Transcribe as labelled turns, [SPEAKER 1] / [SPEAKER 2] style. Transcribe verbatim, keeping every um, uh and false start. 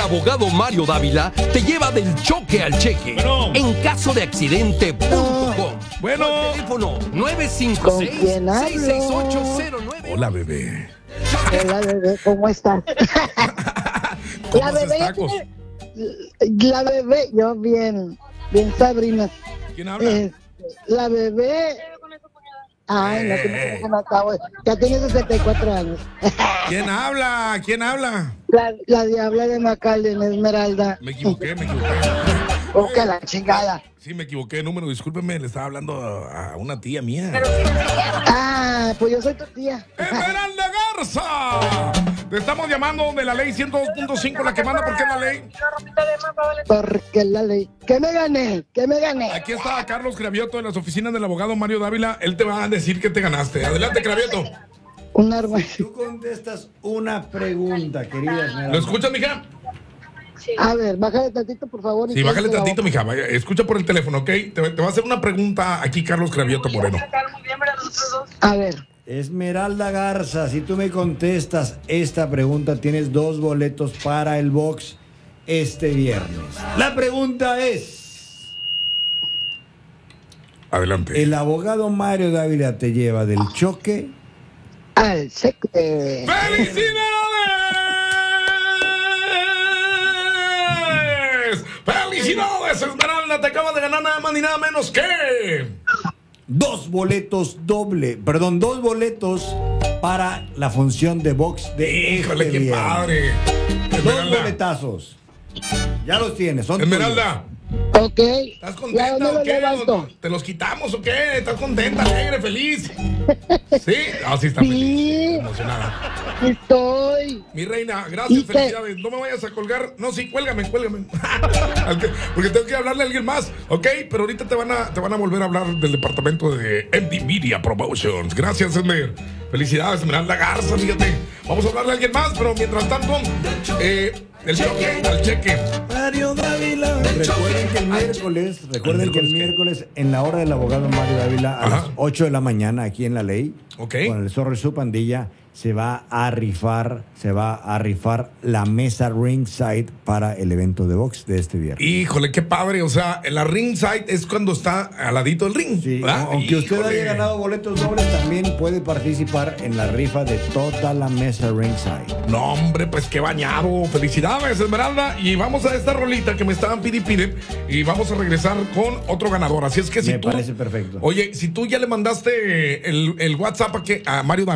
[SPEAKER 1] abogado Mario Dávila te lleva del choque al cheque.
[SPEAKER 2] Bueno.
[SPEAKER 1] En caso de accidente punto com.
[SPEAKER 2] Bueno.
[SPEAKER 1] Con teléfono nueve cinco seis, seis seis ocho cero nueve.
[SPEAKER 2] Hola, bebé.
[SPEAKER 3] Hola, bebé, ¿cómo estás?
[SPEAKER 2] ¿Cómo
[SPEAKER 3] La
[SPEAKER 2] haces
[SPEAKER 3] bebé,
[SPEAKER 2] tacos?
[SPEAKER 3] la bebé, yo bien, bien Sabrina.
[SPEAKER 2] ¿Quién habla?
[SPEAKER 3] Eh, la bebé. Ay, no, que
[SPEAKER 2] Eh.
[SPEAKER 3] me, me acabo. Ya tiene sesenta y cuatro años.
[SPEAKER 2] ¿Quién habla? ¿Quién habla?
[SPEAKER 3] La, la diabla de McAllen, Esmeralda.
[SPEAKER 2] Me equivoqué, me equivoqué.
[SPEAKER 3] Oh, que la chingada.
[SPEAKER 2] Sí, me equivoqué, número, discúlpeme, le estaba hablando a una tía mía.
[SPEAKER 3] Ah, pues yo soy tu tía.
[SPEAKER 2] ¡Esmeralda Garza! Te estamos llamando de la ley ciento dos punto cinco, la que manda, ¿por qué la ley?
[SPEAKER 3] Porque la ley. ¿Qué me gané? ¿Qué me gané?
[SPEAKER 2] Aquí está Carlos Cravioto de las oficinas del abogado Mario Dávila. Él te va a decir que te ganaste. Adelante, Cravioto.
[SPEAKER 3] Un arma.
[SPEAKER 4] Tú contestas una pregunta, querida Esmeralda.
[SPEAKER 2] ¿Lo escuchas, mija?
[SPEAKER 3] A ver, bájale tantito, por favor. y
[SPEAKER 2] Sí, bájale
[SPEAKER 3] cállate la
[SPEAKER 2] tantito,
[SPEAKER 3] boca.
[SPEAKER 2] mija. Vaya, escucha por el teléfono, ¿ok? Te, te va a hacer una pregunta aquí Carlos Cravioto Moreno.
[SPEAKER 3] A ver.
[SPEAKER 4] Esmeralda Garza, si tú me contestas esta pregunta, tienes dos boletos para el box este viernes. La pregunta es:
[SPEAKER 2] Adelante.
[SPEAKER 4] ¿el abogado Mario Dávila te lleva del choque?
[SPEAKER 3] Al cheque.
[SPEAKER 2] ¡Felicidades! ¡Felicidades, Esmeralda! Te acabas de ganar nada más ni nada menos que...
[SPEAKER 4] Dos boletos doble, perdón, dos boletos para la función de box de
[SPEAKER 2] ¡Híjole,
[SPEAKER 4] este
[SPEAKER 2] qué
[SPEAKER 4] viernes.
[SPEAKER 2] padre!
[SPEAKER 4] Dos
[SPEAKER 2] Esmeralda,
[SPEAKER 4] boletazos. Ya los tienes, son
[SPEAKER 2] Esmeralda,
[SPEAKER 3] Ok.
[SPEAKER 2] ¿estás
[SPEAKER 3] ¿Ya
[SPEAKER 2] contenta
[SPEAKER 3] dónde
[SPEAKER 2] o
[SPEAKER 3] lo
[SPEAKER 2] qué?
[SPEAKER 3] levanto?
[SPEAKER 2] ¿Te los quitamos o qué? ¿Estás contenta, alegre, feliz? ¿Sí? Ah, sí, está feliz.
[SPEAKER 3] Sí.
[SPEAKER 2] Emocionada.
[SPEAKER 3] Estoy.
[SPEAKER 2] Mi reina, gracias,
[SPEAKER 3] ¿Y qué?
[SPEAKER 2] felicidades. No me vayas a colgar. No, sí, cuélgame, cuélgame. Al que- Porque tengo que hablarle a alguien más, ¿ok? Pero ahorita te van a, te van a volver a hablar del departamento de M D Media Promotions. Gracias, Esmer. Felicidades, Esmeralda Garza, fíjate. Vamos a hablarle a alguien más, pero mientras tanto, eh, el choque al cheque. Mario Dávila.
[SPEAKER 4] Recuerden que el miércoles, recuerden que el
[SPEAKER 2] miércoles qué?
[SPEAKER 4] miércoles en la hora del abogado Mario Dávila a
[SPEAKER 2] Ajá.
[SPEAKER 4] las ocho de la mañana aquí en La Ley,
[SPEAKER 2] Ok.
[SPEAKER 4] con el Zorro y su pandilla, se va a rifar, se va a rifar la mesa ringside para el evento de box de este viernes.
[SPEAKER 2] Híjole, qué padre. O sea, la ringside es cuando está al ladito del ring.
[SPEAKER 4] Sí,
[SPEAKER 2] ¿verdad?
[SPEAKER 4] aunque usted
[SPEAKER 2] Híjole.
[SPEAKER 4] haya ganado boletos dobles, también puede participar en la rifa de toda la mesa ringside.
[SPEAKER 2] No, hombre, pues qué bañado. Felicidades, Esmeralda. Y vamos a esta rolita que me estaban pide y pide. Y vamos a regresar con otro ganador. Así es que si
[SPEAKER 4] Me
[SPEAKER 2] tú.
[SPEAKER 4] parece perfecto.
[SPEAKER 2] Oye, si tú ya le mandaste el, el WhatsApp a, que, a Mario Dávila,